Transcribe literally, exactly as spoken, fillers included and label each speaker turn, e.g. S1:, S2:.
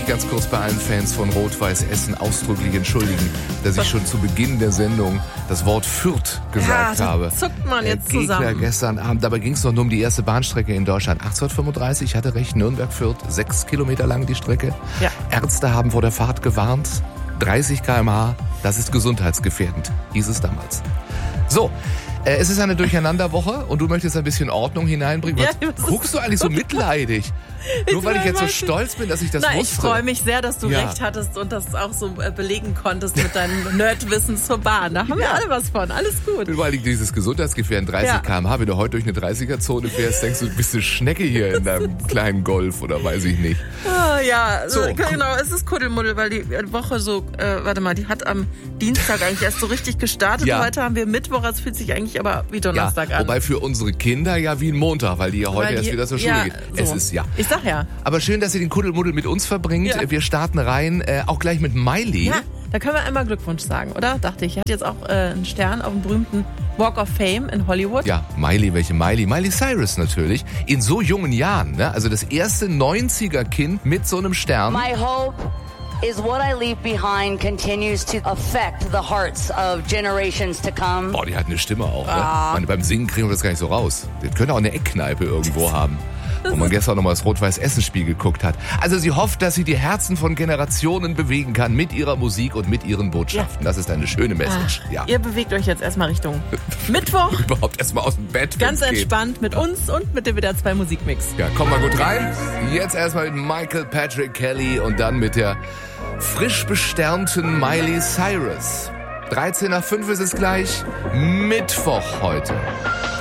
S1: ganz kurz bei allen Fans von Rot-Weiß Essen ausdrücklich entschuldigen, dass ich schon zu Beginn der Sendung das Wort Fürth gesagt
S2: ja,
S1: habe.
S2: Zuckt man
S1: Der
S2: jetzt
S1: Gegner
S2: zusammen.
S1: gestern Abend, dabei ging es noch nur um die erste Bahnstrecke in Deutschland. achtzehnhundertfünfunddreißig, ich hatte recht, Nürnberg-Fürth, sechs Kilometer lang die Strecke.
S2: Ja.
S1: Ärzte haben vor der Fahrt gewarnt, dreißig Kilometer pro Stunde, das ist gesundheitsgefährdend, hieß es damals. So, äh, es ist eine Durcheinanderwoche und du möchtest ein bisschen Ordnung hineinbringen.
S2: Ja,
S1: Was
S2: das
S1: guckst
S2: ist
S1: du eigentlich so mitleidig? Nur weil ich jetzt so
S2: weiß nicht.
S1: stolz bin, dass ich das
S2: Na,
S1: wusste.
S2: ich freue mich sehr, dass du
S1: Ja.
S2: recht hattest und das auch so äh, belegen konntest mit deinem Nerdwissen zur Bahn. Da haben wir
S1: Ja.
S2: alle was von. Alles gut.
S1: Vor allem dieses gesundheitsgefährdend dreißig
S2: Ja.
S1: Kilometer pro Stunde, wenn du heute durch eine dreißiger-Zone fährst, denkst du, du bist eine Schnecke hier in deinem kleinen Golf oder weiß ich nicht.
S2: Ah, ja,
S1: So.
S2: äh, genau, es ist Kuddelmuddel, weil die Woche so, äh, warte mal, die hat am Dienstag eigentlich erst so richtig gestartet.
S1: Ja.
S2: Heute haben wir Mittwoch, es fühlt sich eigentlich aber wie Donnerstag
S1: Ja,
S2: an.
S1: wobei für unsere Kinder ja wie ein Montag, weil die ja heute
S2: Weil
S1: erst
S2: die-
S1: wieder zur Schule
S2: ja,
S1: gehen.
S2: so.
S1: Es ist ja.
S2: Ich sag ja.
S1: Aber schön, dass ihr den Kuddelmuddel mit uns verbringt.
S2: Ja.
S1: Wir starten rein, äh, auch gleich mit Miley.
S2: Ja, da können wir einmal Glückwunsch sagen, oder? Dachte ich. Er hat jetzt auch äh, einen Stern auf dem berühmten Walk of Fame in Hollywood.
S1: Ja, Miley, welche Miley? Miley Cyrus natürlich. In so jungen Jahren, ne? Also das erste neunziger-Kind mit so einem Stern.
S3: My hope is what I leave behind continues to affect the hearts of generations to come.
S1: Boah, die hat eine Stimme auch, ne? Ich meine, beim Singen kriegen wir das gar nicht so raus. Das könnte auch eine Eckkneipe irgendwo haben. Wo man gestern noch mal das Rot-Weiß-Essen-Spiel geguckt hat. Also sie hofft, dass sie die Herzen von Generationen bewegen kann mit ihrer Musik und mit ihren Botschaften. Das ist eine schöne Message. Ja.
S2: Ihr bewegt euch jetzt erstmal Richtung Mittwoch.
S1: Überhaupt erstmal aus dem Bett,
S2: Ganz
S1: wenn's geht.
S2: entspannt mit uns und mit dem W D R zwei Musikmix.
S1: Ja, komm mal gut rein. Jetzt erstmal mit Michael Patrick Kelly und dann mit der frisch besternten Miley Cyrus. dreizehn nach fünf ist es gleich. Mittwoch heute.